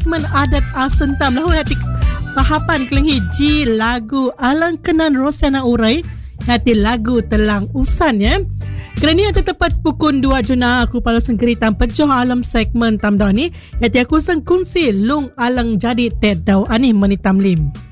segmen adat asentam lahu hati pahapan keling hiji lagu alang kenan Rosana Urai hati lagu telang usan ya. Kerana ada tepat pukul 2 Juna aku palu sengkeri tanpa joh alam segmen tam dah ni hati aku sengkunsi lung alang jadi tedau ani menitam lim.